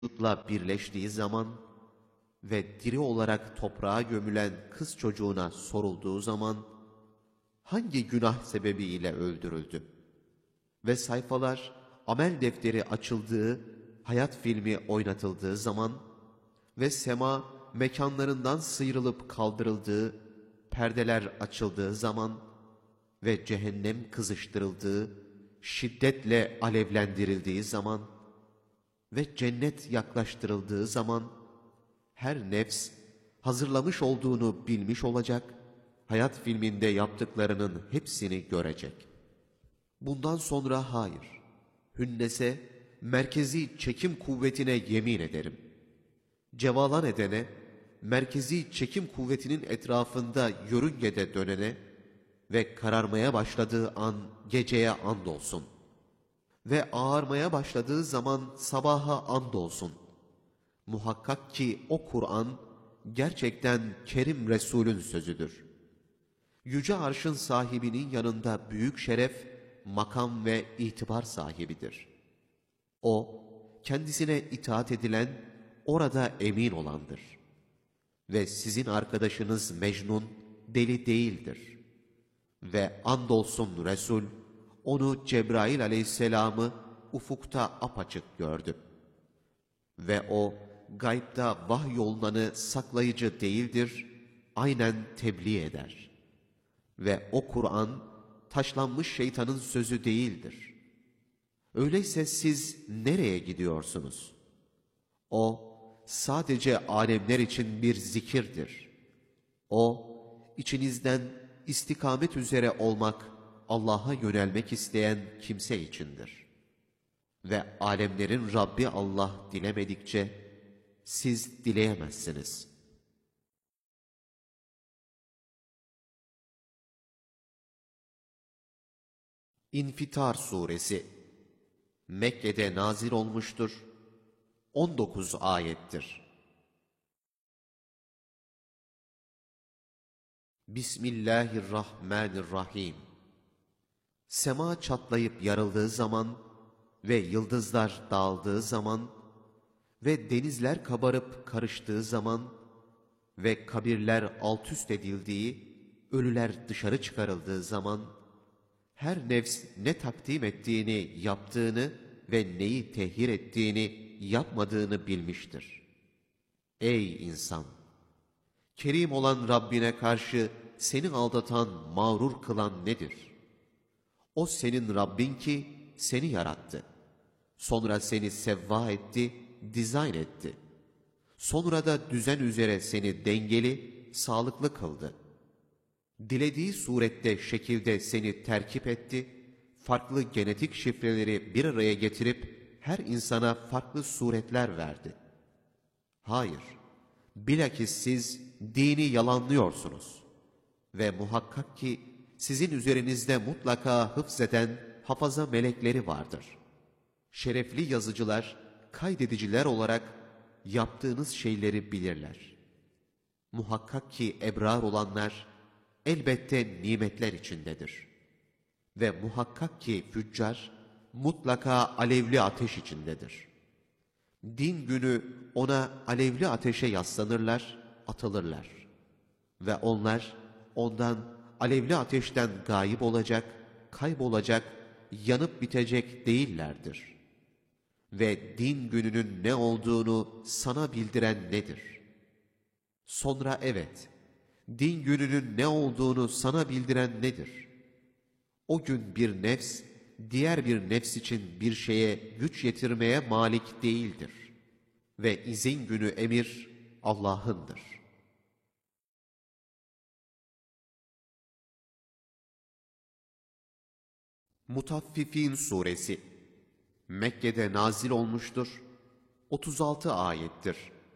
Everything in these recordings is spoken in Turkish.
vücutla birleştiği zaman ve diri olarak toprağa gömülen kız çocuğuna sorulduğu zaman hangi günah sebebiyle öldürüldü? Ve sayfalar amel defteri açıldığı, hayat filmi oynatıldığı zaman ve sema mekanlarından sıyrılıp kaldırıldığı, perdeler açıldığı zaman ve cehennem kızıştırıldığı, şiddetle alevlendirildiği zaman ve cennet yaklaştırıldığı zaman her nefs hazırlamış olduğunu bilmiş olacak, hayat filminde yaptıklarının hepsini görecek. Bundan sonra hayır, hünnese, merkezi çekim kuvvetine yemin ederim. Cevalan edene, merkezi çekim kuvvetinin etrafında yörüngede dönene ve kararmaya başladığı an geceye andolsun. Ve ağarmaya başladığı zaman sabaha andolsun. Muhakkak ki o Kur'an gerçekten Kerim Resul'ün sözüdür. Yüce Arş'ın sahibinin yanında büyük şeref, makam ve itibar sahibidir. O, kendisine itaat edilen, orada emin olandır. Ve sizin arkadaşınız Mecnun deli değildir. Ve andolsun Resul, onu Cebrail aleyhisselamı ufukta apaçık gördü. Ve o, gaybda vahyolunanı saklayıcı değildir, aynen tebliğ eder. Ve o Kur'an, taşlanmış şeytanın sözü değildir. Öyleyse siz nereye gidiyorsunuz? O, sadece alemler için bir zikirdir. O, içinizden istikamet üzere olmak, Allah'a yönelmek isteyen kimse içindir. Ve alemlerin Rabbi Allah dilemedikçe, siz dileyemezsiniz. İnfitar Suresi Mekke'de nazil olmuştur. 19 ayettir. Bismillahirrahmanirrahim. Sema çatlayıp yarıldığı zaman ve yıldızlar dağıldığı zaman ve denizler kabarıp karıştığı zaman ve kabirler alt üst edildiği, ölüler dışarı çıkarıldığı zaman, her nefs ne takdim ettiğini, yaptığını ve neyi tehir ettiğini, yapmadığını bilmiştir. Ey insan! Kerim olan Rabbine karşı seni aldatan, mağrur kılan nedir? O senin Rabbin ki seni yarattı. Sonra seni sevva etti, dizayn etti. Sonra da düzen üzere seni dengeli, sağlıklı kıldı. Dilediği surette, şekilde seni terkip etti, farklı genetik şifreleri bir araya getirip her insana farklı suretler verdi. Hayır, bilakis siz dini yalanlıyorsunuz. Ve muhakkak ki sizin üzerinizde mutlaka hıfzeden hafaza melekleri vardır. Şerefli yazıcılar, kaydediciler olarak yaptığınız şeyleri bilirler. Muhakkak ki ebrar olanlar elbette nimetler içindedir. Ve muhakkak ki füccar mutlaka alevli ateş içindedir. Din günü ona alevli ateşe yaslanırlar, atılırlar. Ve onlar ondan alevli ateşten gayip olacak, kaybolacak, yanıp bitecek değillerdir. Ve din gününün ne olduğunu sana bildiren nedir? Sonra evet, din gününün ne olduğunu sana bildiren nedir? O gün bir nefs, diğer bir nefs için bir şeye güç yetirmeye malik değildir. Ve izin günü emir Allah'ındır. Mutaffifin Suresi Mekke'de nazil olmuştur. 36 ayettir.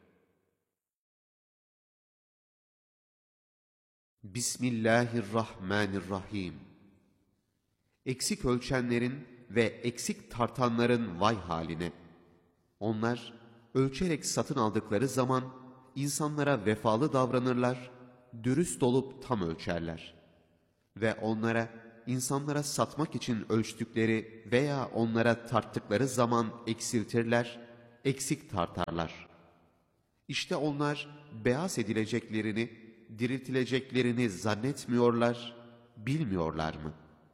Bismillahirrahmanirrahim. Eksik ölçenlerin ve eksik tartanların vay haline. Onlar ölçerek satın aldıkları zaman insanlara vefalı davranırlar, dürüst olup tam ölçerler. Ve onlara, insanlara satmak için ölçtükleri veya onlara tarttıkları zaman eksiltirler, eksik tartarlar. İşte onlar beyaz edileceklerini, diriltileceklerini zannetmiyorlar, bilmiyorlar mı?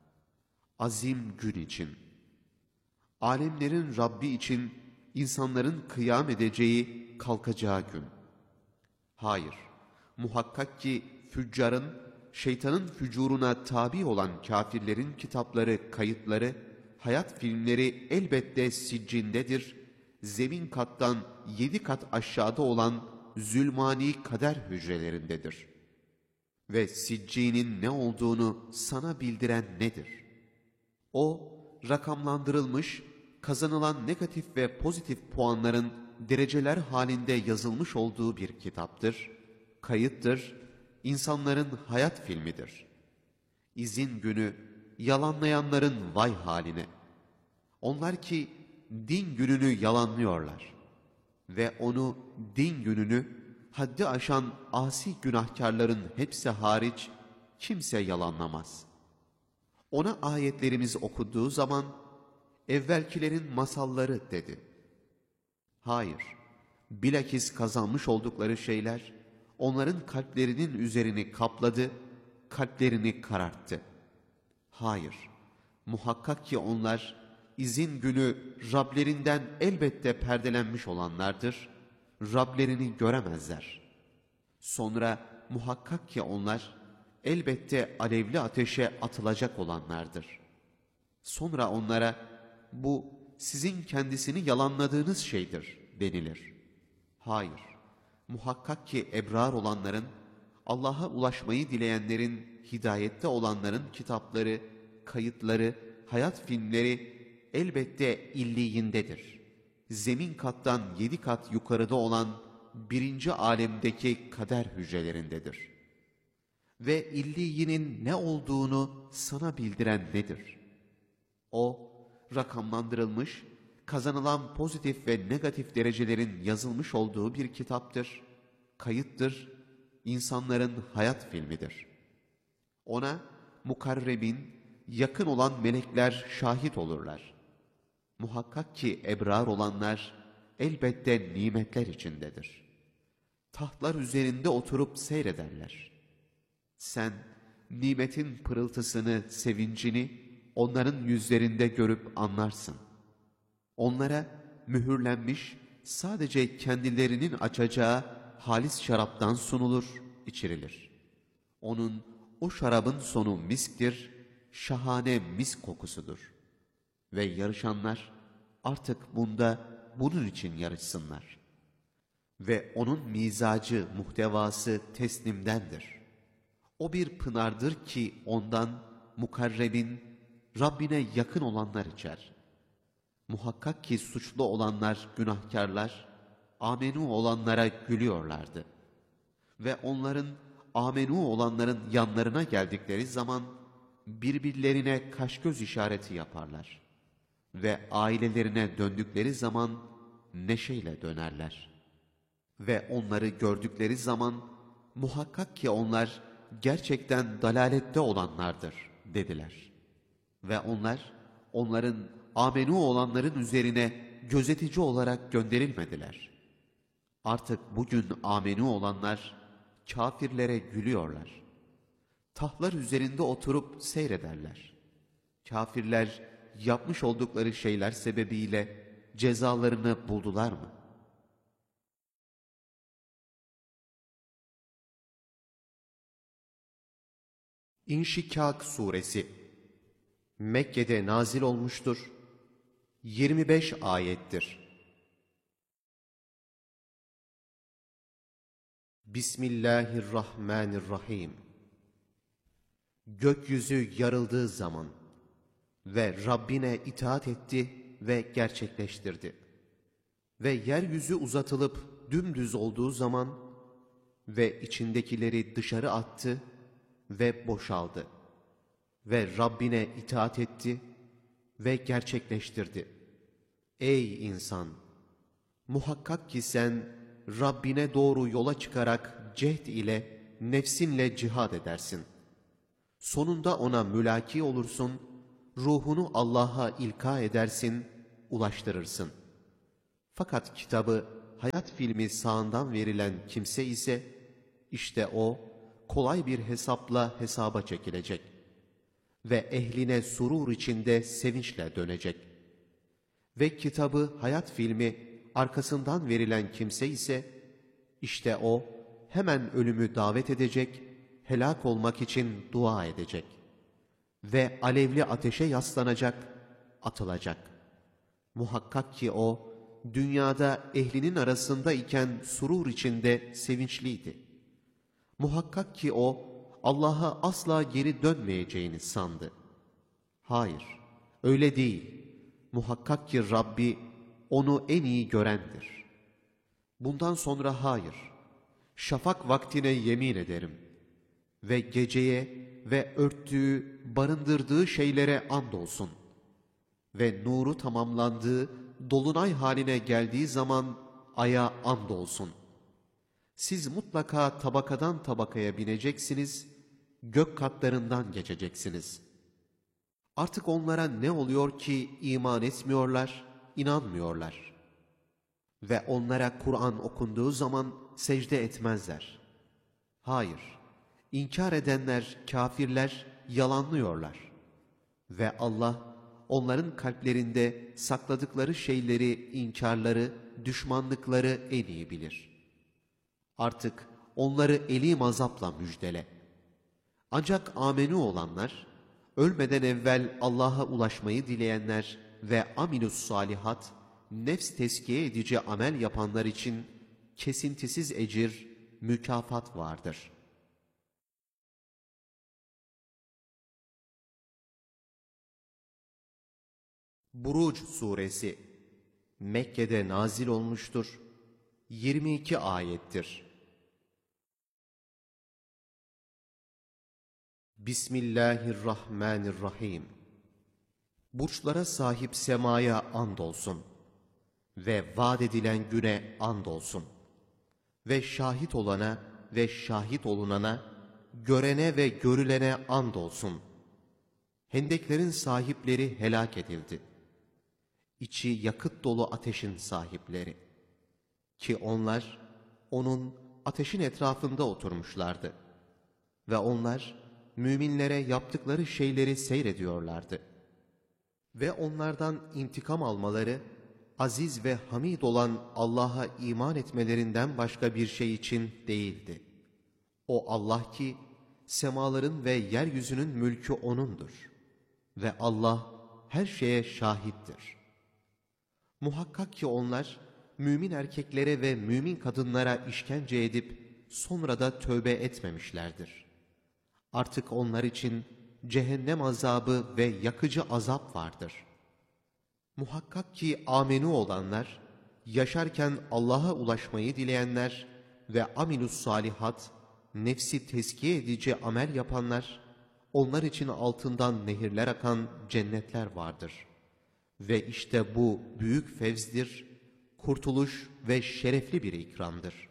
Azim gün için, alemlerin Rabbi için insanların kıyam edeceği, kalkacağı gün. Hayır, muhakkak ki füccarın, şeytanın fücuruna tabi olan kâfirlerin kitapları, kayıtları, hayat filmleri elbette siccindedir. Zemin kattan 7 kat aşağıda olan zulmani kader hücrelerindedir. Ve siccinin ne olduğunu sana bildiren nedir? O, rakamlandırılmış, kazanılan negatif ve pozitif puanların dereceler halinde yazılmış olduğu bir kitaptır, kayıttır, insanların hayat filmidir. İzin günü yalanlayanların vay haline. Onlar ki din gününü yalanlıyorlar ve onu, din gününü, haddi aşan asi günahkarların hepsi hariç kimse yalanlamaz. Ona ayetlerimiz okunduğu zaman, evvelkilerin masalları dedi. Hayır, bilakis kazanmış oldukları şeyler, onların kalplerinin üzerini kapladı, kalplerini kararttı. Hayır, muhakkak ki onlar, izin günü Rablerinden elbette perdelenmiş olanlardır, Rablerini göremezler. Sonra muhakkak ki onlar, elbette alevli ateşe atılacak olanlardır. Sonra onlara, bu sizin kendisini yalanladığınız şeydir denilir. Hayır, muhakkak ki ebrar olanların, Allah'a ulaşmayı dileyenlerin, hidayette olanların kitapları, kayıtları, hayat filmleri elbette illiyindedir. Zemin kattan 7 kat yukarıda olan birinci alemdeki kader hücrelerindedir. Ve illiyinin ne olduğunu sana bildiren nedir? O, rakamlandırılmış, kazanılan pozitif ve negatif derecelerin yazılmış olduğu bir kitaptır, kayıttır, insanların hayat filmidir. Ona mukarrebin, yakın olan melekler şahit olurlar. Muhakkak ki ebrar olanlar elbette nimetler içindedir. Tahtlar üzerinde oturup seyrederler. Sen nimetin pırıltısını, sevincini onların yüzlerinde görüp anlarsın. Onlara mühürlenmiş, sadece kendilerinin açacağı halis şaraptan sunulur, içirilir. Onun, o şarabın sonu misktir, şahane misk kokusudur. Ve yarışanlar artık bunun için yarışsınlar. Ve onun mizacı, muhtevası teslimdendir. O bir pınardır ki ondan mukarrebin, Rabbine yakın olanlar içer. Muhakkak ki suçlu olanlar, günahkarlar, amenu olanlara gülüyorlardı. Ve onların, amenu olanların yanlarına geldikleri zaman, birbirlerine kaş göz işareti yaparlar. Ve ailelerine döndükleri zaman, neşeyle dönerler. Ve onları gördükleri zaman, muhakkak ki onlar, gerçekten dalalette olanlardır, dediler. Ve onlar, onların amenu olanların üzerine gözetici olarak gönderilmediler. Artık bugün amenu olanlar, kâfirlere gülüyorlar. Tahtlar üzerinde oturup seyrederler. Kâfirler, yapmış oldukları şeyler sebebiyle cezalarını buldular mı? İnşikak Suresi Mekke'de nazil olmuştur. 25 ayettir. Bismillahirrahmanirrahim. Gökyüzü yarıldığı zaman ve Rabbine itaat etti ve gerçekleştirdi. Ve yeryüzü uzatılıp dümdüz olduğu zaman ve içindekileri dışarı attı ve boşaldı. Ve Rabbine itaat etti ve gerçekleştirdi. Ey insan! Muhakkak ki sen Rabbine doğru yola çıkarak cehd ile, nefsinle cihad edersin. Sonunda ona mülaki olursun, ruhunu Allah'a ilka edersin, ulaştırırsın. Fakat kitabı, hayat filmi sağından verilen kimse ise, işte o, kolay bir hesapla hesaba çekilecek ve ehline surur içinde sevinçle dönecek. Ve kitabı, hayat filmi arkasından verilen kimse ise, işte o, hemen ölümü davet edecek, helak olmak için dua edecek ve alevli ateşe yaslanacak, atılacak. Muhakkak ki o, dünyada ehlinin arasında iken surur içinde sevinçliydi. Muhakkak ki o, Allah'a asla geri dönmeyeceğini sandı. Hayır, öyle değil. Muhakkak ki Rabbi, onu en iyi görendir. Bundan sonra hayır, şafak vaktine yemin ederim ve geceye ve örttüğü, barındırdığı şeylere andolsun ve nuru tamamlandığı, dolunay haline geldiği zaman aya andolsun. Siz mutlaka tabakadan tabakaya bineceksiniz, gök katlarından geçeceksiniz. Artık onlara ne oluyor ki iman etmiyorlar, inanmıyorlar. Ve onlara Kur'an okunduğu zaman secde etmezler. Hayır, inkar edenler, kafirler yalanlıyorlar. Ve Allah, onların kalplerinde sakladıkları şeyleri, inkarları, düşmanlıkları en iyi bilir. Artık onları elim azapla müjdele. Ancak amenü olanlar, ölmeden evvel Allah'a ulaşmayı dileyenler ve aminus salihat, nefs tezkiye edici amel yapanlar için kesintisiz ecir, mükafat vardır. Buruc Suresi Mekke'de nazil olmuştur. 22 ayettir. Bismillahirrahmanirrahim. Burçlara sahip semaya andolsun ve vaat edilen güne andolsun ve şahit olana ve şahit olunana, görene ve görülene andolsun. Hendeklerin sahipleri helak edildi. İçi yakıt dolu ateşin sahipleri. Ki onlar, onun ateşin etrafında oturmuşlardı. Ve onlar, müminlere yaptıkları şeyleri seyrediyorlardı. Ve onlardan intikam almaları, aziz ve hamid olan Allah'a iman etmelerinden başka bir şey için değildi. O Allah ki, semaların ve yeryüzünün mülkü O'nundur. Ve Allah her şeye şahittir. Muhakkak ki onlar, mümin erkeklere ve mümin kadınlara işkence edip, sonra da tövbe etmemişlerdir. Artık onlar için cehennem azabı ve yakıcı azap vardır. Muhakkak ki amenü olanlar, yaşarken Allah'a ulaşmayı dileyenler ve aminus salihat, nefsi tezkiye edici amel yapanlar, onlar için altından nehirler akan cennetler vardır. Ve işte bu büyük fevzdir, kurtuluş ve şerefli bir ikramdır.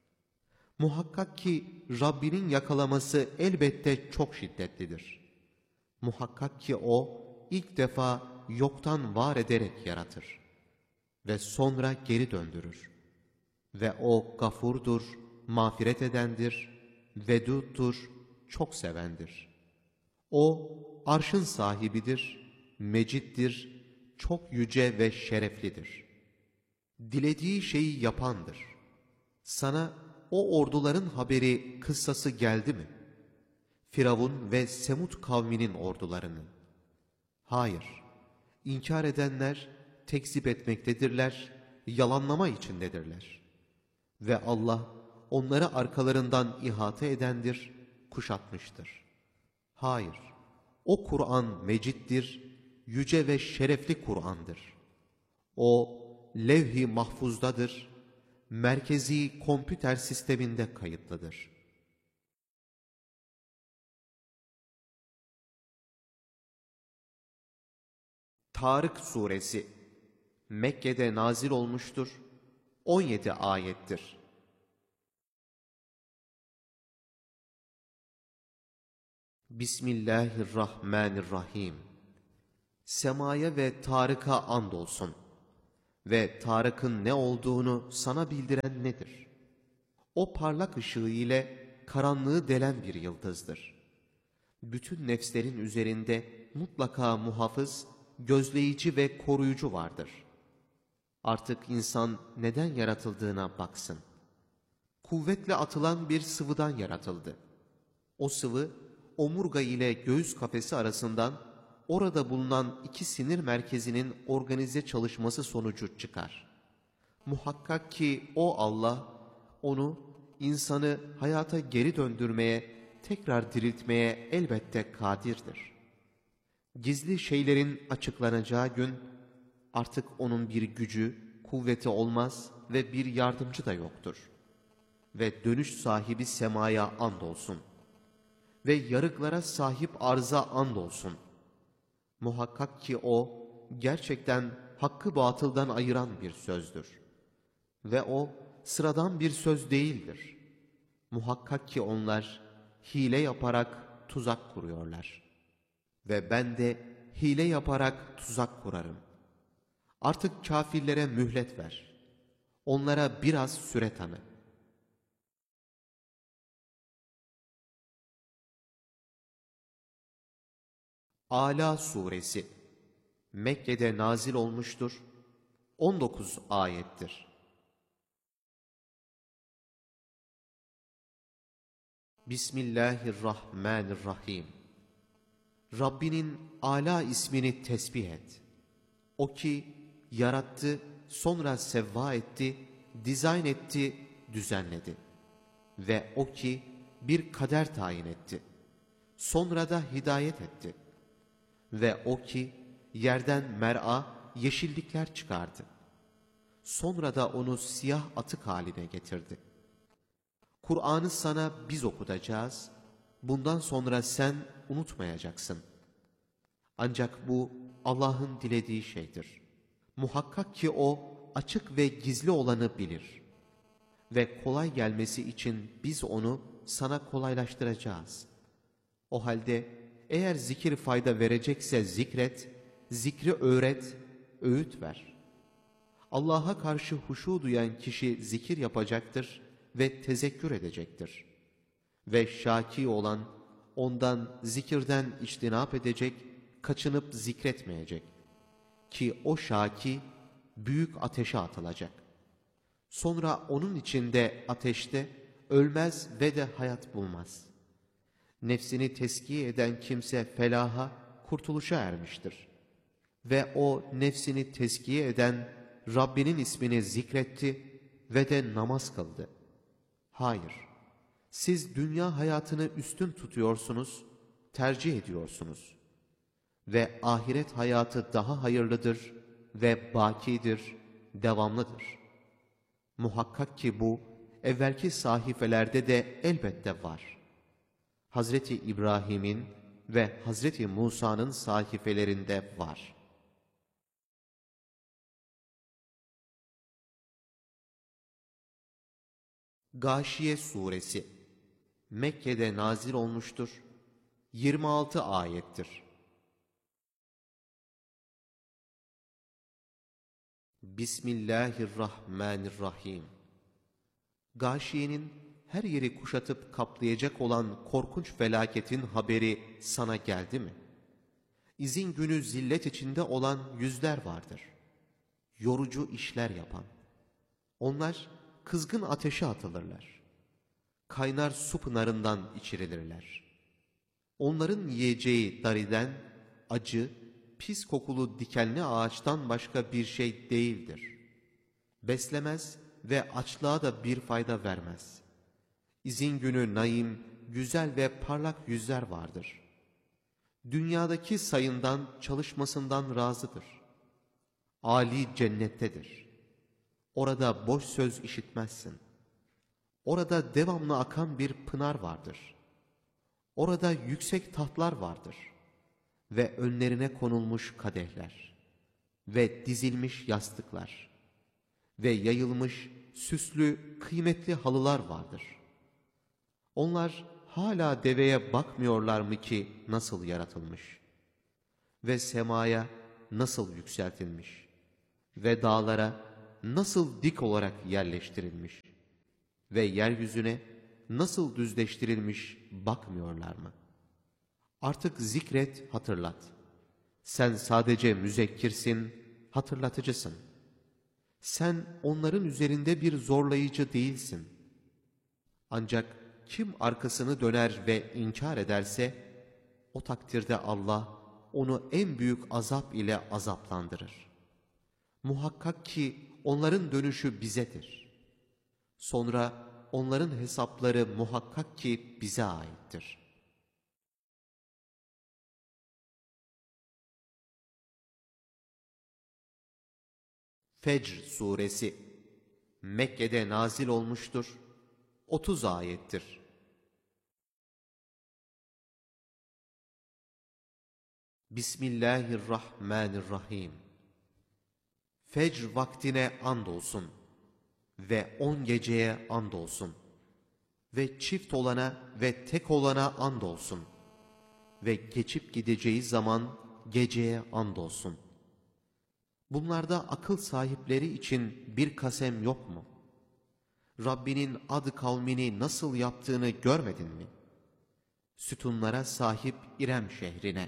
Muhakkak ki Rabbinin yakalaması elbette çok şiddetlidir. Muhakkak ki O ilk defa yoktan var ederek yaratır ve sonra geri döndürür. Ve O gafurdur, mağfiret edendir, veduddur, çok sevendir. O arşın sahibidir, meciddir, çok yüce ve şereflidir. Dilediği şeyi yapandır. Sana o orduların haberi, kıssası geldi mi? Firavun ve Semud kavminin ordularının. Hayır, inkar edenler tekzip etmektedirler, yalanlama içindedirler. Ve Allah onları arkalarından ihate edendir, kuşatmıştır. Hayır, o Kur'an mecittir, yüce ve şerefli Kur'an'dır. O levh-i mahfuzdadır, merkezi kompüter sisteminde kayıtlıdır. Tarık Suresi Mekke'de nazil olmuştur. 17 ayettir. Bismillahirrahmanirrahim. Semaya ve Tarık'a andolsun Ve Tarık'ın ne olduğunu sana bildiren nedir? O parlak ışığı ile karanlığı delen bir yıldızdır. Bütün nefslerin üzerinde mutlaka muhafız, gözleyici ve koruyucu vardır. Artık insan neden yaratıldığına baksın. Kuvvetle atılan bir sıvıdan yaratıldı. O sıvı, omurga ile göğüs kafesi arasından orada bulunan iki sinir merkezinin organize çalışması sonucu çıkar. Muhakkak ki o Allah, onu, insanı hayata geri döndürmeye, tekrar diriltmeye elbette kadirdir. Gizli şeylerin açıklanacağı gün, artık onun bir gücü, kuvveti olmaz ve bir yardımcı da yoktur. Ve dönüş sahibi semaya andolsun. Ve yarıklara sahip arza andolsun. Muhakkak ki o, gerçekten hakkı batıldan ayıran bir sözdür. Ve o, sıradan bir söz değildir. Muhakkak ki onlar, hile yaparak tuzak kuruyorlar. Ve ben de hile yaparak tuzak kurarım. Artık kâfirlere mühlet ver. Onlara biraz süre tanı. Âlâ suresi Mekke'de nazil olmuştur. 19 ayettir. Bismillahirrahmanirrahim. Rabbinin Âlâ ismini tesbih et. O ki yarattı, sonra sevva etti, dizayn etti, düzenledi. Ve o ki bir kader tayin etti. Sonra da hidayet etti. Ve o ki yerden mer'a, yeşillikler çıkardı. Sonra da onu siyah atık haline getirdi. Kur'an'ı sana biz okutacağız. Bundan sonra sen unutmayacaksın. Ancak bu Allah'ın dilediği şeydir. Muhakkak ki o açık ve gizli olanı bilir. Ve kolay gelmesi için biz onu sana kolaylaştıracağız. O halde eğer zikir fayda verecekse zikret, zikri öğret, öğüt ver. Allah'a karşı huşu duyan kişi zikir yapacaktır ve tezekkür edecektir. Ve şaki olan ondan zikirden içtinap edecek, kaçınıp zikretmeyecek. Ki o şaki büyük ateşe atılacak. Sonra onun içinde ateşte ölmez ve de hayat bulmaz. Nefsini teskiye eden kimse felaha, kurtuluşa ermiştir. Ve o nefsini teskiye eden Rabbinin ismini zikretti ve de namaz kıldı. Hayır, siz dünya hayatını üstün tutuyorsunuz, tercih ediyorsunuz. Ve ahiret hayatı daha hayırlıdır ve bakidir, devamlıdır. Muhakkak ki bu, evvelki sahifelerde de elbette var. Hazreti İbrahim'in ve Hazreti Musa'nın sahifelerinde var. Gâşiye suresi Mekke'de nazil olmuştur. 26 ayettir. Bismillahirrahmanirrahim. Gâşiyenin her yeri kuşatıp kaplayacak olan korkunç felaketin haberi sana geldi mi? İzin günü zillet içinde olan yüzler vardır. Yorucu işler yapan. Onlar kızgın ateşe atılırlar. Kaynar su pınarından içirilirler. Onların yiyeceği dariden, acı, pis kokulu dikenli ağaçtan başka bir şey değildir. Beslemez ve açlığa da bir fayda vermez. İzin günü naim, güzel ve parlak yüzler vardır. Dünyadaki sayından, çalışmasından razıdır. Âli cennettedir. Orada boş söz işitmezsin. Orada devamlı akan bir pınar vardır. Orada yüksek tahtlar vardır. Ve önlerine konulmuş kadehler. Ve dizilmiş yastıklar. Ve yayılmış süslü, kıymetli halılar vardır. Onlar hala deveye bakmıyorlar mı ki nasıl yaratılmış? Ve semaya nasıl yükseltilmiş? ve dağlara nasıl dik olarak yerleştirilmiş ve yeryüzüne nasıl düzleştirilmiş bakmıyorlar mı? Artık zikret, hatırlat. Sen sadece müzekkirsin, hatırlatıcısın. Sen onların üzerinde bir zorlayıcı değilsin. Ancak kim arkasını döner ve inkar ederse, o takdirde Allah onu en büyük azap ile azaplandırır. Muhakkak ki onların dönüşü bizedir. Sonra onların hesapları muhakkak ki bize aittir. Fecr suresi Mekke'de nazil olmuştur. 30 ayettir. Bismillahirrahmanirrahim. Fecr vaktine andolsun ve 10 geceye andolsun ve çift olana ve tek olana andolsun ve geçip gideceği zaman geceye andolsun. Bunlarda akıl sahipleri için bir kasem yok mu? Rabbinin Ad kavmini nasıl yaptığını görmedin mi? Sütunlara sahip İrem şehrine.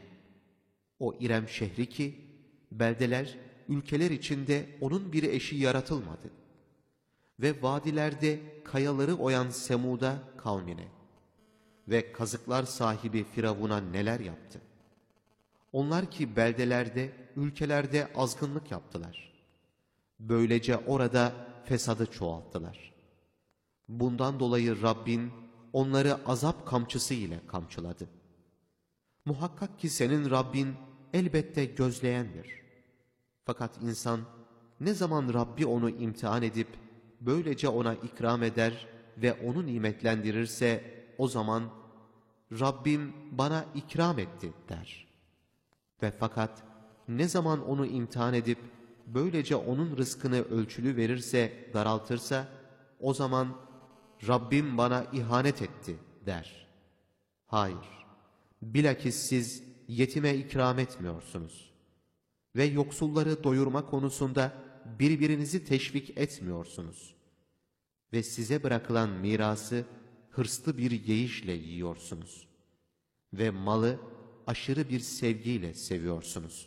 O İrem şehri ki, beldeler, ülkeler içinde onun bir eşi yaratılmadı. Ve vadilerde kayaları oyan Semud'a kavmine ve kazıklar sahibi Firavun'a neler yaptı? Onlar ki beldelerde, ülkelerde azgınlık yaptılar. Böylece orada fesadı çoğalttılar. Bundan dolayı Rabbin onları azap kamçısı ile kamçıladı. Muhakkak ki senin Rabbin elbette gözleyendir. Fakat insan ne zaman Rabbi onu imtihan edip böylece ona ikram eder ve onu nimetlendirirse o zaman Rabbim bana ikram etti der. Ve fakat ne zaman onu imtihan edip böylece onun rızkını ölçülü verirse, daraltırsa o zaman Rabbim bana ihanet etti der. Hayır, bilakis siz yetime ikram etmiyorsunuz ve yoksulları doyurma konusunda birbirinizi teşvik etmiyorsunuz ve size bırakılan mirası hırslı bir yeyişle yiyorsunuz ve malı aşırı bir sevgiyle seviyorsunuz.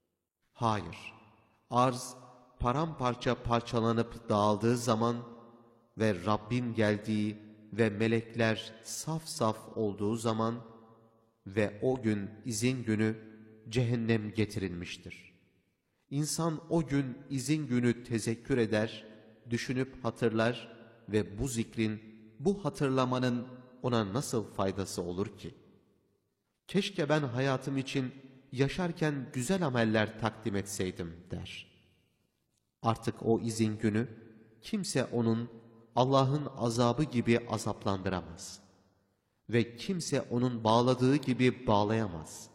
Hayır, arz paramparça parçalanıp dağıldığı zaman ve Rabbim geldiği ve melekler saf saf olduğu zaman ve o gün izin günü cehennem getirilmiştir. İnsan o gün izin günü tezekkür eder, düşünüp hatırlar ve bu zikrin, bu hatırlamanın ona nasıl faydası olur ki? Keşke ben hayatım için yaşarken güzel ameller takdim etseydim der. Artık o izin günü kimse onun Allah'ın azabı gibi azaplandıramaz ve kimse onun bağladığı gibi bağlayamaz.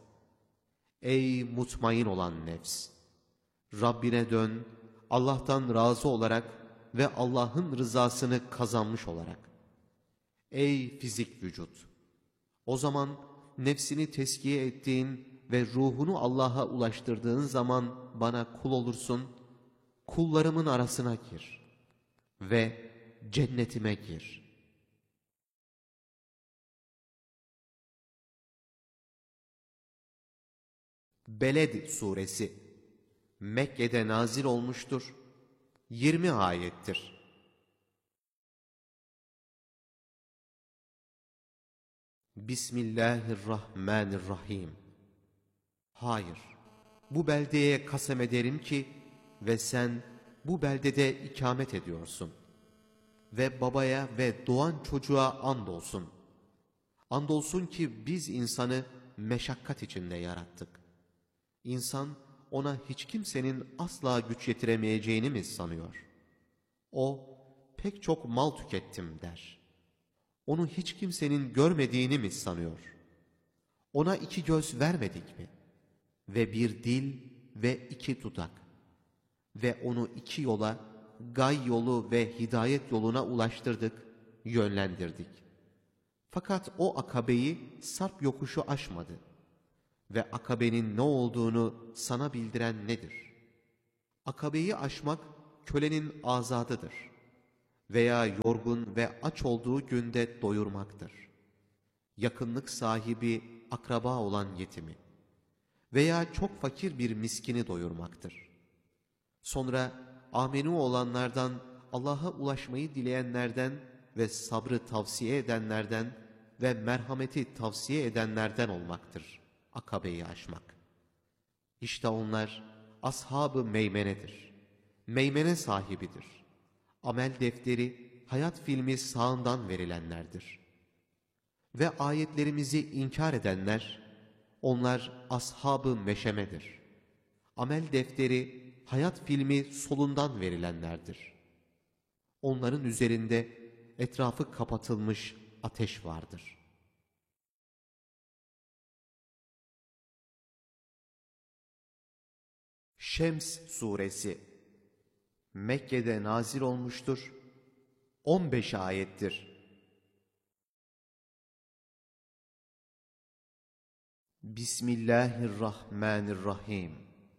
Ey mutmain olan nefs! Rabbine dön, Allah'tan razı olarak ve Allah'ın rızasını kazanmış olarak. Ey fizik vücut! O zaman nefsini teskiye ettiğin ve ruhunu Allah'a ulaştırdığın zaman bana kul olursun, kullarımın arasına gir ve cennetime gir. Beled suresi Mekke'de nazil olmuştur. 20 ayettir. Bismillahirrahmanirrahim. Hayır, bu beldeye kasem ederim ki ve sen bu beldede ikamet ediyorsun. Ve babaya ve doğan çocuğa andolsun. Andolsun ki biz insanı meşakkat içinde yarattık. İnsan ona hiç kimsenin asla güç yetiremeyeceğini mi sanıyor? O pek çok mal tükettim der. Onu hiç kimsenin görmediğini mi sanıyor? Ona 2 göz vermedik mi? Ve bir dil ve 2 dudak. Ve onu 2 yola, gay yolu ve hidayet yoluna ulaştırdık, yönlendirdik. Fakat o akabeyi sarp yokuşu aşmadı. Ve akabenin ne olduğunu sana bildiren nedir? Akabeyi aşmak kölenin azadıdır veya yorgun ve aç olduğu günde doyurmaktır. Yakınlık sahibi akraba olan yetimi veya çok fakir bir miskini doyurmaktır. Sonra amenu olanlardan, Allah'a ulaşmayı dileyenlerden ve sabrı tavsiye edenlerden ve merhameti tavsiye edenlerden olmaktır akabeyi aşmak. İşte onlar ashab-ı meymenedir. Meymene sahibidir. Amel defteri, hayat filmi sağından verilenlerdir. Ve ayetlerimizi inkar edenler, onlar ashab-ı meşemedir. Amel defteri, hayat filmi solundan verilenlerdir. Onların üzerinde etrafı kapatılmış ateş vardır. Şems suresi Mekke'de nazil olmuştur. 15 ayettir. Bismillahirrahmanirrahim.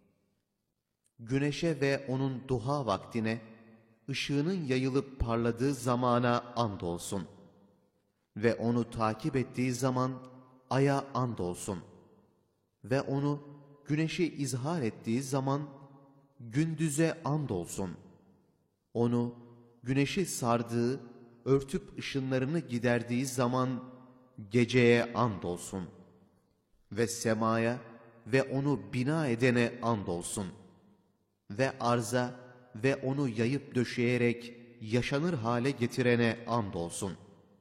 Güneşe ve onun duha vaktine, ışığının yayılıp parladığı zamana andolsun. Ve onu takip ettiği zaman aya andolsun. Ve onu güneşi izhar ettiği zaman gündüze andolsun. Onu güneşi sardığı, örtüp ışınlarını giderdiği zaman geceye andolsun. Ve semaya ve onu bina edene andolsun. Ve arza ve onu yayıp döşeyerek yaşanır hale getirene andolsun.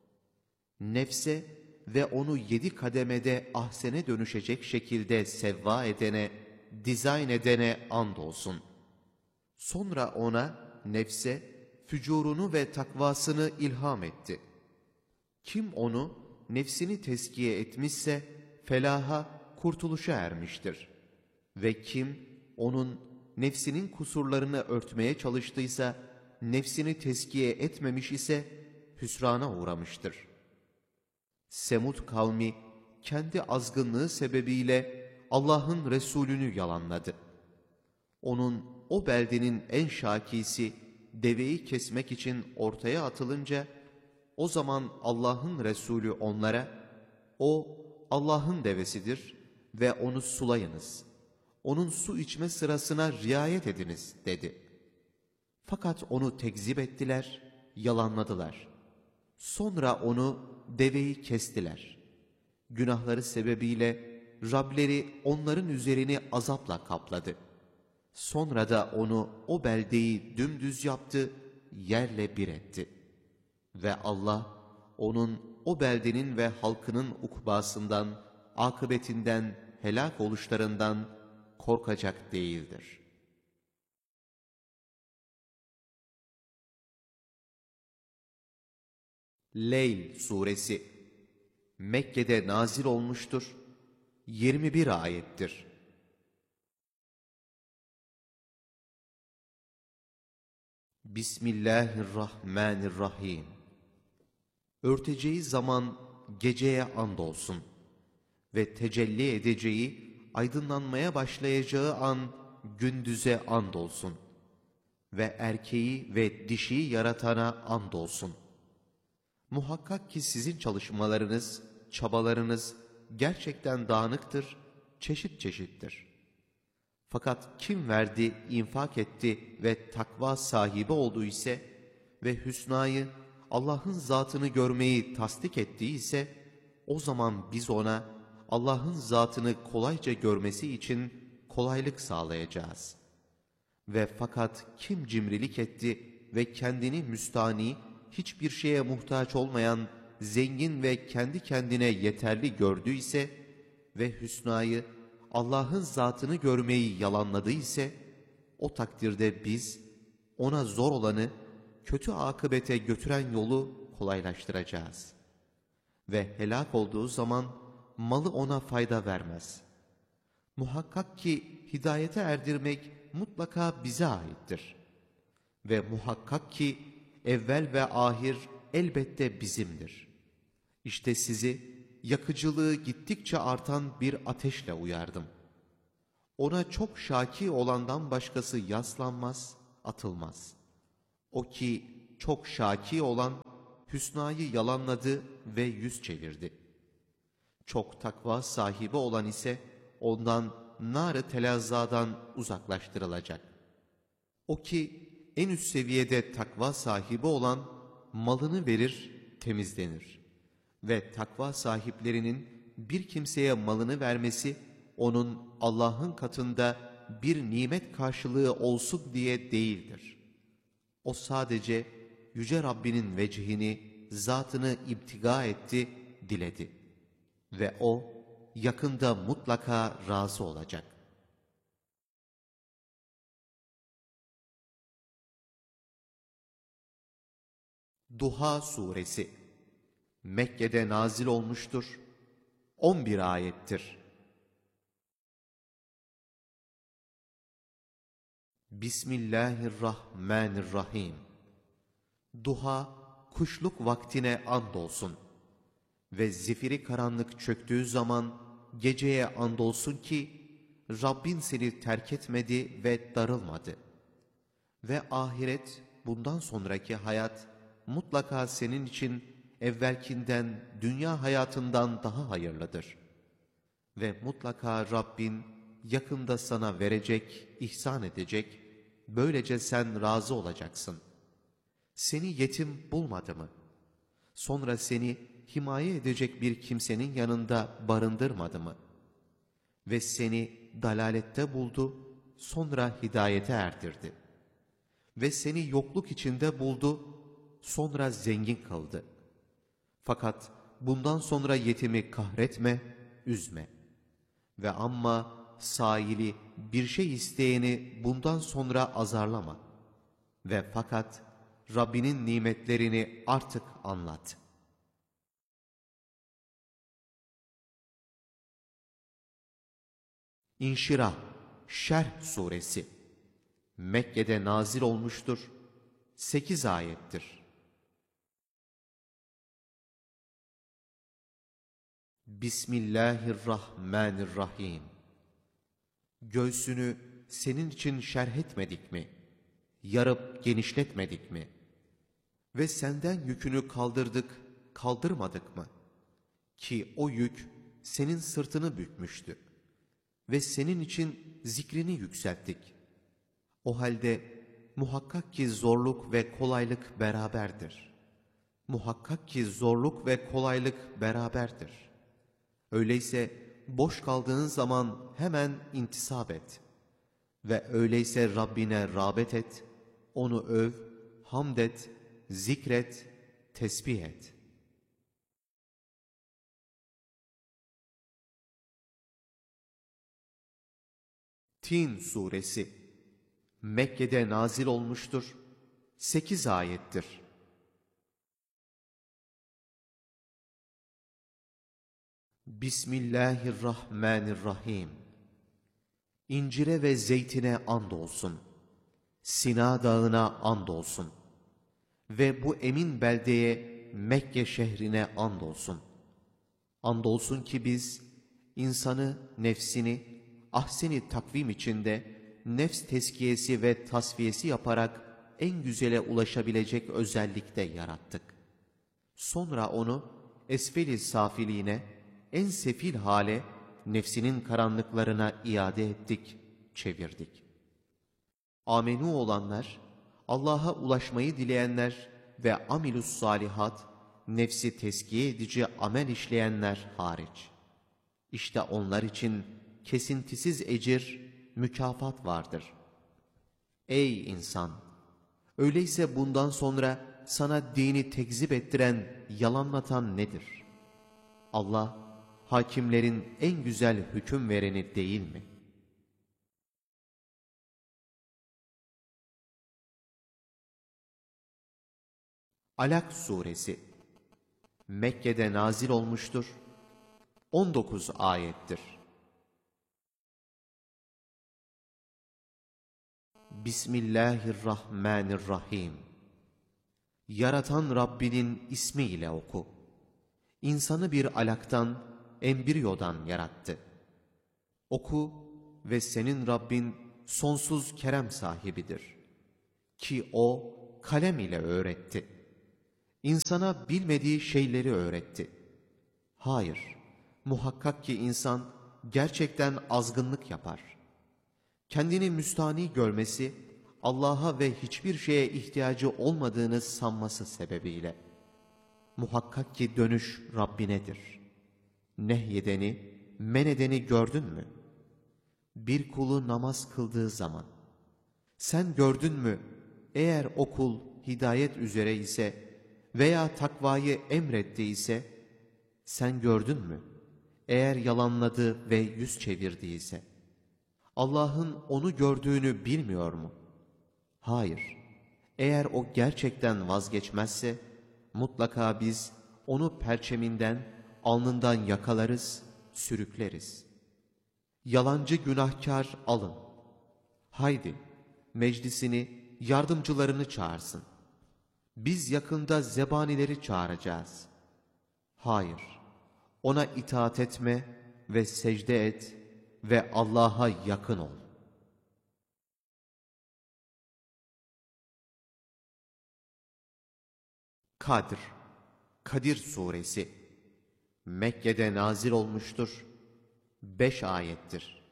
Nefse ve onu 7 kademede ahsene dönüşecek şekilde sevva edene, dizayn edene andolsun. Sonra ona, nefse, fücurunu ve takvasını ilham etti. Kim onu, nefsini teskiye etmişse, felaha, kurtuluşa ermiştir. Ve kim, onun, nefsinin kusurlarını örtmeye çalıştıysa, nefsini teskiye etmemiş ise, hüsrana uğramıştır. Semud kavmi, kendi azgınlığı sebebiyle Allah'ın Resulünü yalanladı. Onun, o beldenin en şakisi, deveyi kesmek için ortaya atılınca, o zaman Allah'ın Resulü onlara, o Allah'ın devesidir ve onu sulayınız. Onun su içme sırasına riayet ediniz dedi. Fakat onu tekzip ettiler, yalanladılar. Sonra onu, deveyi kestiler. Günahları sebebiyle Rableri onların üzerini azapla kapladı. Sonra da onu, o beldeyi dümdüz yaptı, yerle bir etti. Ve Allah, onun, o beldenin ve halkının ukbasından, akıbetinden, helak oluşlarından korkacak değildir. Leyl suresi Mekke'de nazil olmuştur. 21 ayettir. Bismillahirrahmanirrahim. Örteceği zaman geceye andolsun ve tecelli edeceği, aydınlanmaya başlayacağı an gündüze andolsun ve erkeği ve dişiyi yaratana andolsun. Muhakkak ki sizin çalışmalarınız, çabalarınız gerçekten dağınıktır, çeşit çeşittir. Fakat kim verdi, infak etti ve takva sahibi oldu ise ve hüsnayı, Allah'ın zatını görmeyi tasdik ettiği ise, o zaman biz ona Allah'ın zatını kolayca görmesi için kolaylık sağlayacağız. Ve fakat kim cimrilik etti ve kendini müstani, hiçbir şeye muhtaç olmayan, zengin ve kendi kendine yeterli gördüyse ve hüsnayı, Allah'ın zatını görmeyi yalanladı ise, o takdirde biz ona zor olanı, kötü akıbete götüren yolu kolaylaştıracağız. Ve helak olduğu zaman malı ona fayda vermez. Muhakkak ki hidayete erdirmek mutlaka bize aittir. Ve muhakkak ki evvel ve ahir elbette bizimdir. İşte sizi yakıcılığı gittikçe artan bir ateşle uyardım. Ona çok şaki olandan başkası yaslanmaz, atılmaz. O ki çok şaki olan, hüsnayı yalanladı ve yüz çevirdi. Çok takva sahibi olan ise ondan nar-ı telazzadan uzaklaştırılacak. O ki en üst seviyede takva sahibi olan malını verir, temizlenir. Ve takva sahiplerinin bir kimseye malını vermesi, onun Allah'ın katında bir nimet karşılığı olsun diye değildir. O sadece Yüce Rabbinin vecihini, zatını iptiga etti, diledi. Ve o yakında mutlaka razı olacak. Duha Suresi Mekke'de nazil olmuştur. 11 ayettir. Bismillahirrahmanirrahim. Duha, kuşluk vaktine andolsun. Ve zifiri karanlık çöktüğü zaman geceye andolsun ki Rabbin seni terk etmedi ve darılmadı. Ve ahiret, bundan sonraki hayat mutlaka senin için evvelkinden, dünya hayatından daha hayırlıdır. Ve mutlaka Rabbin yakında sana verecek, ihsan edecek, böylece sen razı olacaksın. Seni yetim bulmadı mı? Sonra seni himaye edecek bir kimsenin yanında barındırmadı mı? Ve seni dalalette buldu, sonra hidayete erdirdi. Ve seni yokluk içinde buldu, sonra zengin kıldı. Fakat bundan sonra yetimi kahretme, üzme. Ve amma saili bir şey isteyeni bundan sonra azarlama. Ve fakat Rabbinin nimetlerini artık anlat. İnşirah, Şerh Suresi Mekke'de nazil olmuştur. 8 ayettir. Bismillahirrahmanirrahim. Göğsünü senin için şerh etmedik mi? Yarıp genişletmedik mi? Ve senden yükünü kaldırdık, kaldırmadık mı? Ki o yük senin sırtını bükmüştü. Ve senin için zikrini yükselttik. O halde muhakkak ki zorluk ve kolaylık beraberdir. Muhakkak ki zorluk ve kolaylık beraberdir. Öyleyse boş kaldığın zaman hemen intisap et. Ve öyleyse Rabbine rağbet et, onu öv, hamd et, zikret, tesbih et. Tin Suresi Mekke'de nazil olmuştur. 8 ayettir. Bismillahirrahmanirrahim. İncire ve zeytine andolsun. Sina dağına andolsun. Ve bu emin beldeye, Mekke şehrine andolsun. Andolsun ki biz insanı, nefsini, ahseni takvim içinde nefs tezkiyesi ve tasfiyesi yaparak en güzele ulaşabilecek özellikte yarattık. Sonra onu esfel-i safiliğine, en sefil hale, nefsinin karanlıklarına iade ettik, çevirdik. Amenu olanlar, Allah'a ulaşmayı dileyenler ve amilus salihat, nefsi teskiye edici amel işleyenler hariç. İşte onlar için kesintisiz ecir, mükafat vardır. Ey insan! Öyleyse bundan sonra sana dini tekzip ettiren, yalanlatan nedir? Allah, hakimlerin en güzel hüküm vereni değil mi? Alak Suresi Mekke'de nazil olmuştur. 19 ayettir. Bismillahirrahmanirrahim. Yaratan Rabbinin ismiyle oku. İnsanı bir alaktan, embriyodan yarattı. Oku, ve senin Rabbin sonsuz kerem sahibidir. Ki o kalem ile öğretti. İnsana bilmediği şeyleri öğretti. Hayır, muhakkak ki insan gerçekten azgınlık yapar. Kendini müstani görmesi, Allah'a ve hiçbir şeye ihtiyacı olmadığını sanması sebebiyle. Muhakkak ki dönüş Rabbinedir. Nehyedeni, men edeni gördün mü? Bir kulu namaz kıldığı zaman, sen gördün mü eğer o kul hidayet üzere ise veya takvayı emrettiyse, sen gördün mü eğer yalanladı ve yüz çevirdiyse, Allah'ın onu gördüğünü bilmiyor mu? Hayır, eğer o gerçekten vazgeçmezse, mutlaka biz onu perçeminden, alnından yakalarız, sürükleriz. Yalancı günahkar alın. Haydi, meclisini, yardımcılarını çağırsın. Biz yakında zebanileri çağıracağız. Hayır, ona itaat etme ve secde et ve Allah'a yakın ol. Kadr, Kadir Suresi Mekke'de nazil olmuştur. 5 ayettir.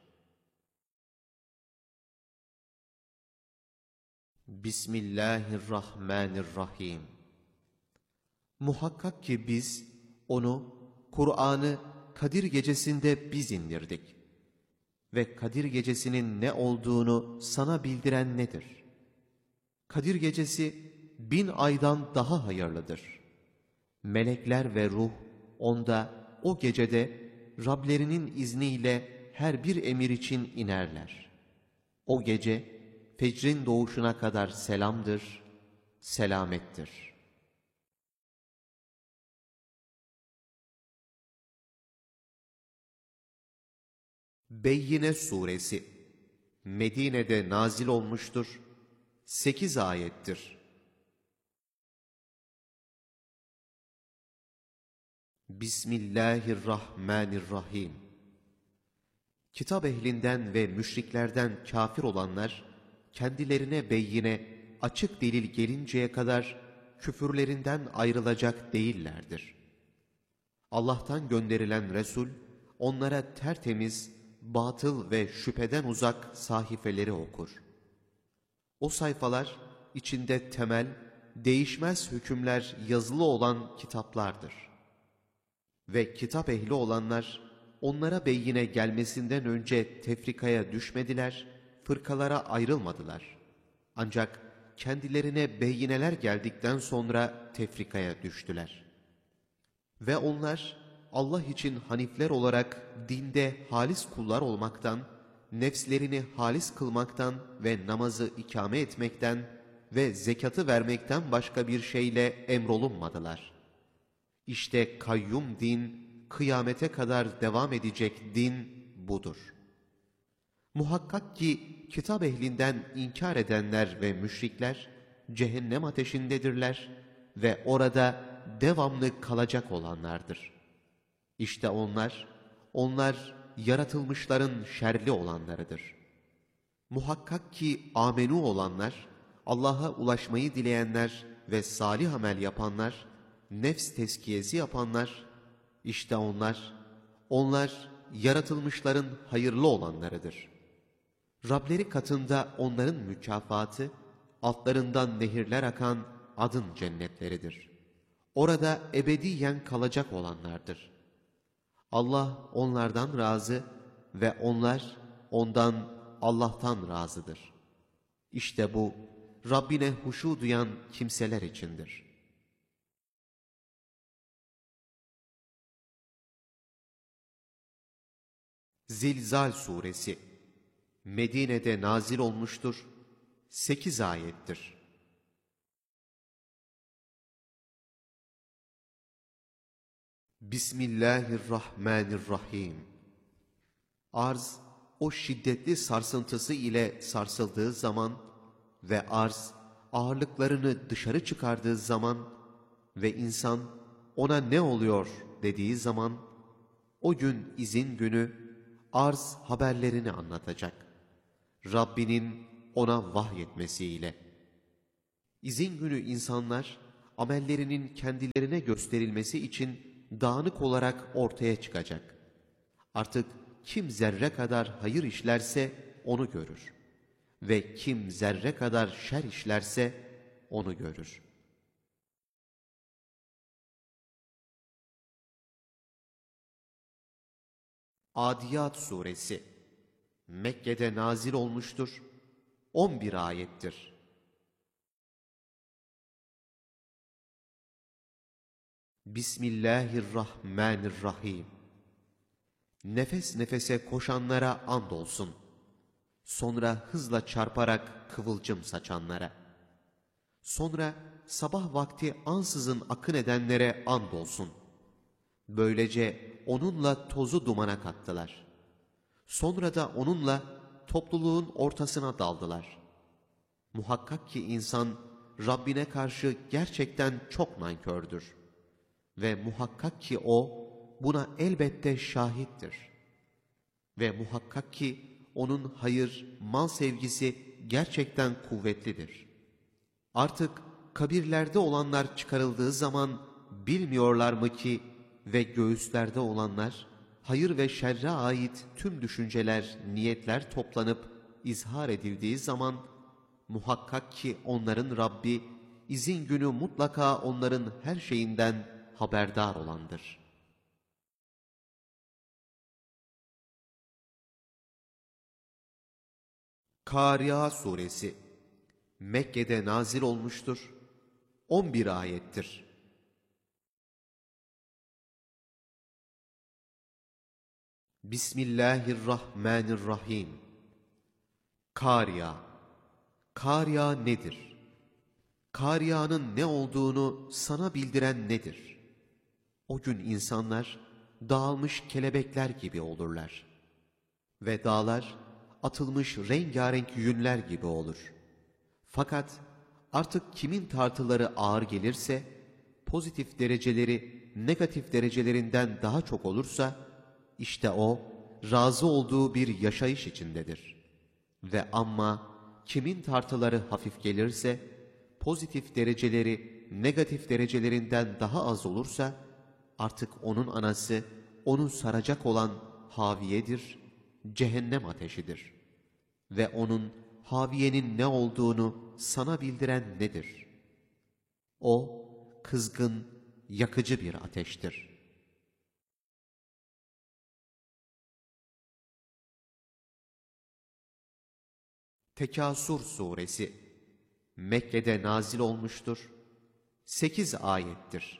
Bismillahirrahmanirrahim. Muhakkak ki biz onu, Kur'an'ı Kadir gecesinde biz indirdik. Ve Kadir gecesinin ne olduğunu sana bildiren nedir? Kadir gecesi 1000 aydan daha hayırlıdır. Melekler ve ruh onda o gecede Rablerinin izniyle her bir emir için inerler. O gece fecrin doğuşuna kadar selamdır, selamettir. Beyyine Suresi Medine'de nazil olmuştur. 8 ayettir. Bismillahirrahmanirrahim. Kitap ehlinden ve müşriklerden kafir olanlar, kendilerine beyyine, açık delil gelinceye kadar küfürlerinden ayrılacak değillerdir. Allah'tan gönderilen Resul, onlara tertemiz, batıl ve şüpheden uzak sahifeleri okur. O sayfalar, içinde temel, değişmez hükümler yazılı olan kitaplardır. Ve kitap ehli olanlar, onlara beyyine gelmesinden önce tefrikaya düşmediler, fırkalara ayrılmadılar. Ancak kendilerine beyyineler geldikten sonra tefrikaya düştüler. Ve onlar, Allah için hanifler olarak dinde halis kullar olmaktan, nefslerini halis kılmaktan ve namazı ikame etmekten ve zekatı vermekten başka bir şeyle emrolunmadılar. İşte kayyum din, kıyamete kadar devam edecek din budur. Muhakkak ki kitap ehlinden inkar edenler ve müşrikler cehennem ateşindedirler ve orada devamlı kalacak olanlardır. İşte onlar yaratılmışların şerli olanlarıdır. Muhakkak ki amenu olanlar, Allah'a ulaşmayı dileyenler ve salih amel yapanlar, nefs tezkiyesi yapanlar, işte onlar yaratılmışların hayırlı olanlarıdır. Rableri katında onların mükafatı, altlarından nehirler akan adın cennetleridir. Orada ebediyen kalacak olanlardır. Allah onlardan razı ve onlar ondan, Allah'tan razıdır. İşte bu, Rabbine huşu duyan kimseler içindir. Zilzal Suresi Medine'de nazil olmuştur. 8 ayettir. Bismillahirrahmanirrahim. Arz, o şiddetli sarsıntısı ile sarsıldığı zaman ve arz, ağırlıklarını dışarı çıkardığı zaman ve insan, ona ne oluyor dediği zaman, o gün izin günü, arz haberlerini anlatacak. Rabbinin ona vahyetmesiyle. İzin günü insanlar, amellerinin kendilerine gösterilmesi için dağınık olarak ortaya çıkacak. Artık kim zerre kadar hayır işlerse onu görür. Ve kim zerre kadar şer işlerse onu görür. Adiyat Suresi Mekke'de nazil olmuştur. 11 ayettir. Bismillahirrahmanirrahim. Nefes nefese koşanlara andolsun. Sonra hızla çarparak kıvılcım saçanlara. Sonra sabah vakti ansızın akın edenlere andolsun. Böylece onunla tozu dumana kattılar. Sonra da onunla topluluğun ortasına daldılar. Muhakkak ki insan Rabbine karşı gerçekten çok nankördür. Ve muhakkak ki o buna elbette şahittir. Ve muhakkak ki onun hayır, mal sevgisi gerçekten kuvvetlidir. Artık kabirlerde olanlar çıkarıldığı zaman bilmiyorlar mı ki ve göğüslerde olanlar, hayır ve şerre ait tüm düşünceler, niyetler toplanıp izhar edildiği zaman, muhakkak ki onların Rabbi, izin günü mutlaka onların her şeyinden haberdar olandır. Kâriâ Suresi Mekke'de nazil olmuştur. 11 ayettir. Bismillahirrahmanirrahim. Kâriâ. Kâriâ nedir? Kâriâ'nın ne olduğunu sana bildiren nedir? O gün insanlar dağılmış kelebekler gibi olurlar. Ve dağlar atılmış rengarenk yünler gibi olur. Fakat artık kimin tartıları ağır gelirse, pozitif dereceleri negatif derecelerinden daha çok olursa, işte o razı olduğu bir yaşayış içindedir. Ve amma kimin tartıları hafif gelirse, pozitif dereceleri negatif derecelerinden daha az olursa, artık onun anası onu saracak olan haviyedir, cehennem ateşidir. Ve onun haviyenin ne olduğunu sana bildiren nedir? O, kızgın, yakıcı bir ateştir. Tekasur Suresi Mekke'de nazil olmuştur. 8 ayettir.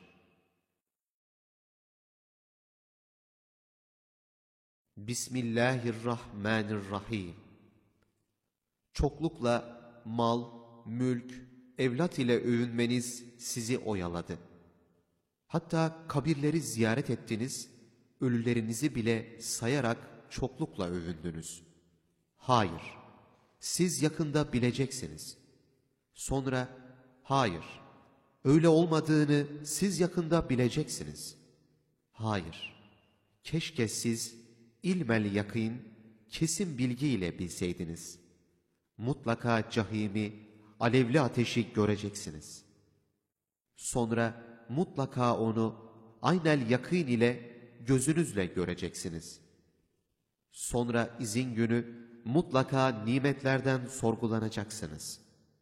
Bismillahirrahmanirrahim. Çoklukla mal, mülk, evlat ile övünmeniz sizi oyaladı. Hatta kabirleri ziyaret ettiniz, ölülerinizi bile sayarak çoklukla övündünüz. Hayır, siz yakında bileceksiniz. Sonra, hayır, öyle olmadığını siz yakında bileceksiniz. Hayır, keşke siz ilmel yakîn, kesin bilgiyle bilseydiniz. Mutlaka cahimi, alevli ateşi göreceksiniz. Sonra mutlaka onu aynel yakîn ile gözünüzle göreceksiniz. Sonra izin günü mutlaka nimetlerden sorgulanacaksınız.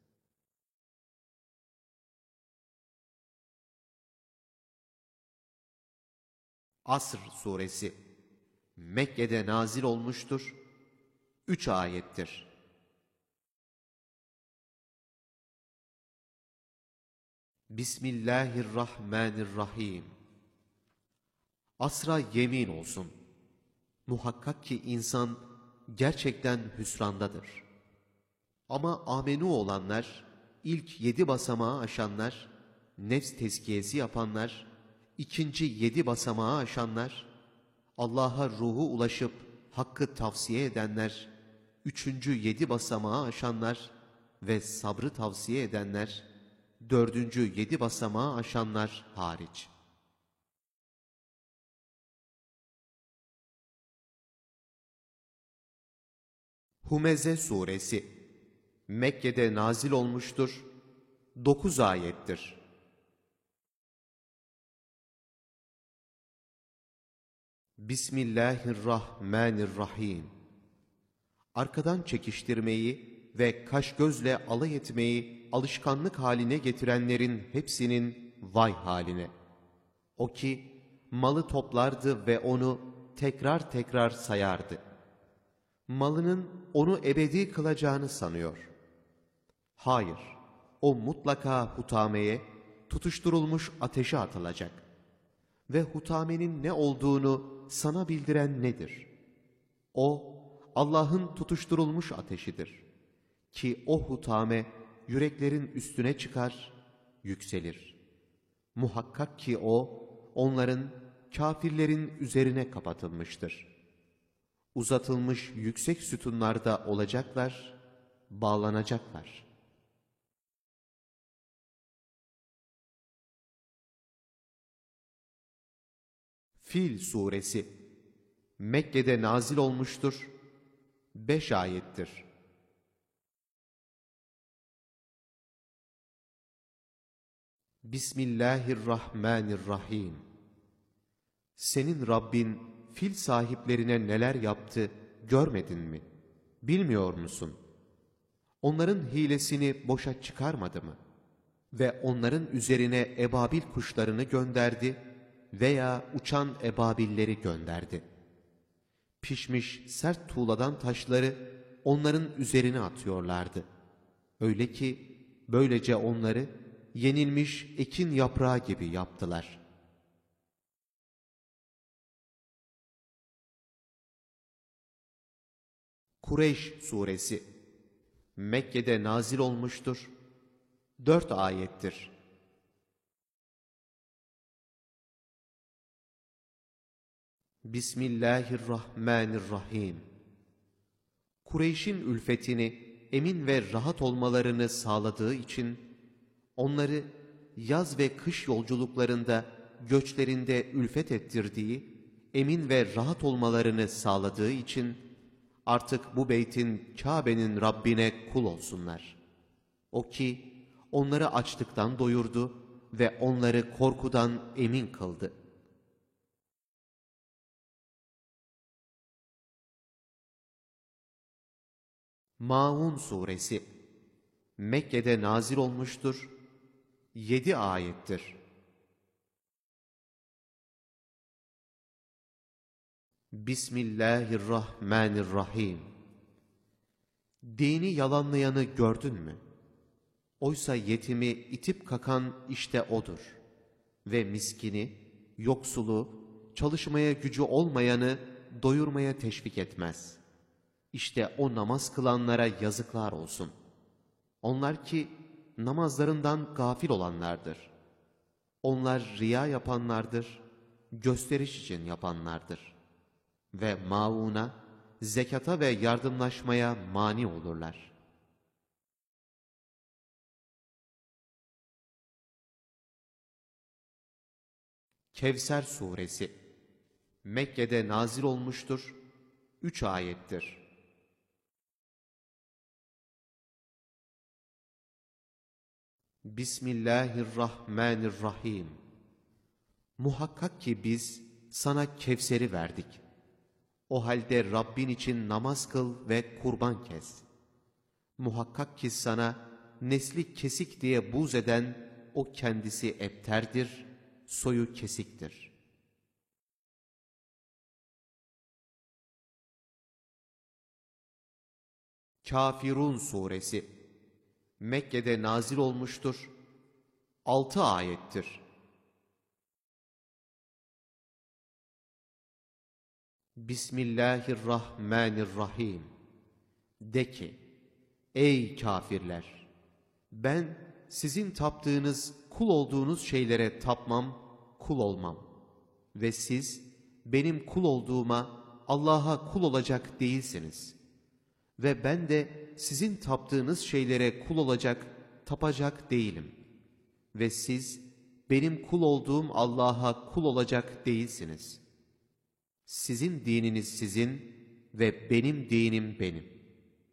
Asr Suresi Mekke'de nazil olmuştur. 3 ayettir. Bismillahirrahmanirrahim. Asra yemin olsun. Muhakkak ki insan gerçekten hüsrandadır. Ama amenu olanlar, ilk 7 basamağı aşanlar, nefs tezkiyesi yapanlar, ikinci 7 basamağı aşanlar, Allah'a ruhu ulaşıp hakkı tavsiye edenler, üçüncü 7 basamağı aşanlar ve sabrı tavsiye edenler, dördüncü 7 basamağı aşanlar hariç. Humeze Suresi Mekke'de nazil olmuştur. 9 ayettir. Bismillahirrahmanirrahim. Arkadan çekiştirmeyi ve kaş gözle alay etmeyi alışkanlık haline getirenlerin hepsinin vay haline. O ki malı toplardı ve onu tekrar tekrar sayardı. Malının onu ebedi kılacağını sanıyor. Hayır, o mutlaka hutameye, tutuşturulmuş ateşe atılacak. Ve hutamenin ne olduğunu sana bildiren nedir? O, Allah'ın tutuşturulmuş ateşidir. Ki o hutame yüreklerin üstüne çıkar, yükselir. Muhakkak ki o, onların, kafirlerin üzerine kapatılmıştır. Uzatılmış yüksek sütunlarda olacaklar, bağlanacaklar. Fil Suresi Mekke'de nazil olmuştur. 5 ayettir. Bismillahirrahmanirrahim. Senin Rabbin fil sahiplerine neler yaptı görmedin mi? Bilmiyor musun? Onların hilesini boşa çıkarmadı mı? Ve onların üzerine ebabil kuşlarını gönderdi veya uçan ebabilleri gönderdi. Pişmiş sert tuğladan taşları onların üzerine atıyorlardı. Öyle ki böylece onları yenilmiş ekin yaprağı gibi yaptılar. Kureyş Suresi Mekke'de nazil olmuştur. 4 ayettir. Bismillahirrahmanirrahim. Kureyş'in ülfetini, emin ve rahat olmalarını sağladığı için, onları yaz ve kış yolculuklarında, göçlerinde ülfet ettirdiği, emin ve rahat olmalarını sağladığı için, artık bu beytin, Kabe'nin Rabbine kul olsunlar. O ki, onları açlıktan doyurdu ve onları korkudan emin kıldı. Maun Suresi Mekke'de nazil olmuştur. 7 ayettir. Bismillahirrahmanirrahim. Dini yalanlayanı gördün mü? Oysa yetimi itip kakan işte odur. Ve miskini, yoksulu, çalışmaya gücü olmayanı doyurmaya teşvik etmez. İşte o namaz kılanlara yazıklar olsun. Onlar ki namazlarından gafil olanlardır. Onlar riya yapanlardır, gösteriş için yapanlardır. Ve mauna, zekata ve yardımlaşmaya mani olurlar. Kevser Suresi Mekke'de nazil olmuştur. 3 ayettir. Bismillahirrahmanirrahim. Muhakkak ki biz sana Kevser'i verdik. O halde Rabbin için namaz kıl ve kurban kes. Muhakkak ki sana nesli kesik diye buğz eden o kendisi ebterdir, soyu kesiktir. Kafirun Suresi Mekke'de nazil olmuştur. 6 ayettir. Bismillahirrahmanirrahim. De ki, ey kafirler! Ben sizin taptığınız, kul olduğunuz şeylere tapmam, kul olmam. Ve siz benim kul olduğuma, Allah'a kul olacak değilsiniz. Ve ben de sizin taptığınız şeylere kul olacak, tapacak değilim. Ve siz benim kul olduğum Allah'a kul olacak değilsiniz. Sizin dininiz sizin ve benim dinim benim.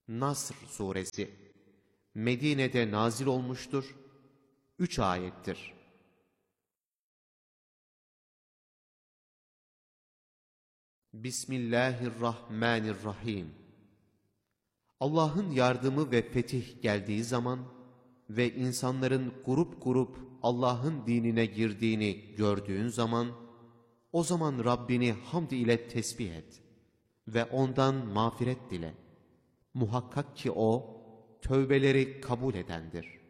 Nasr suresi Medine'de nazil olmuştur. 3 ayettir. Bismillahirrahmanirrahim. Allah'ın yardımı ve fetih geldiği zaman ve insanların grup grup Allah'ın dinine girdiğini gördüğün zaman, o zaman Rabbini hamd ile tesbih et ve ondan mağfiret dile. Muhakkak ki o, tövbeleri kabul edendir.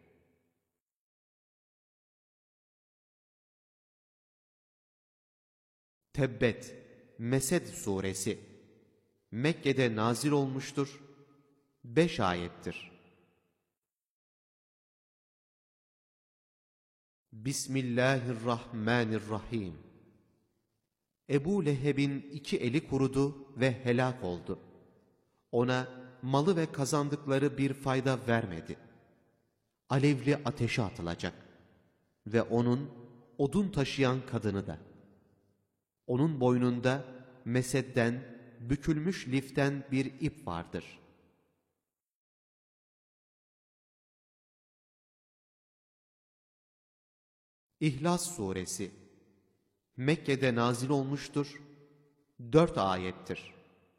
Tebbet, Mesed suresi Mekke'de nazil olmuştur. 5 ayettir. Bismillahirrahmanirrahim. Ebu Leheb'in 2 eli kurudu ve helak oldu. Ona malı ve kazandıkları bir fayda vermedi. Alevli ateşe atılacak ve onun odun taşıyan kadını da. Onun boynunda mesedden, bükülmüş liften bir ip vardır. İhlas suresi Mekke'de nazil olmuştur. 4 ayettir.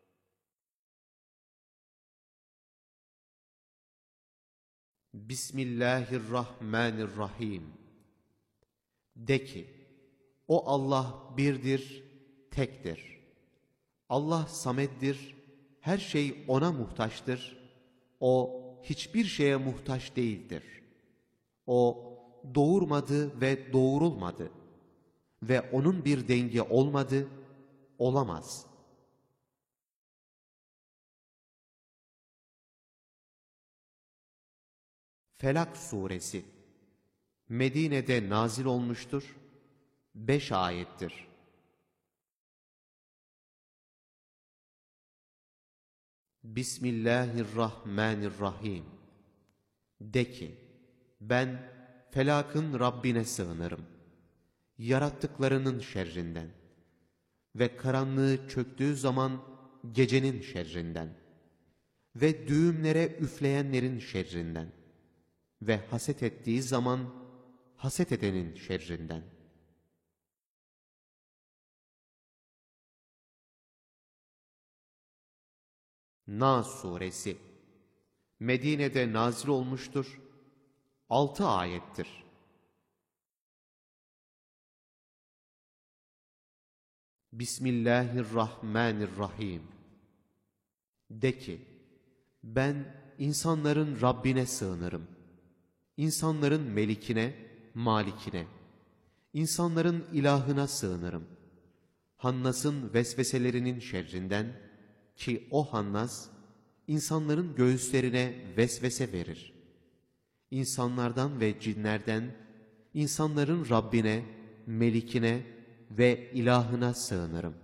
Bismillahirrahmanirrahim. De ki, o Allah birdir, tektir. Allah sameddir, her şey ona muhtaçtır. O hiçbir şeye muhtaç değildir. O doğurmadı ve doğurulmadı ve onun bir dengi olmadı, olamaz. Felak suresi Medine'de nazil olmuştur. 5 ayettir. Bismillahirrahmanirrahim. De ki, ben Felak'ın Rabbine sığınırım. Yarattıklarının şerrinden ve karanlığı çöktüğü zaman gecenin şerrinden ve düğümlere üfleyenlerin şerrinden ve haset ettiği zaman haset edenin şerrinden. Nas suresi Medine'de nazil olmuştur. 6 ayettir. Bismillahirrahmanirrahim. De ki, ben insanların Rabbine sığınırım. İnsanların melikine, malikine, insanların ilahına sığınırım. Hannas'ın vesveselerinin şerrinden, ki o Hannas, insanların göğüslerine vesvese verir. İnsanlardan ve cinlerden, insanların Rabbine, melikine ve ilahına sığınırım.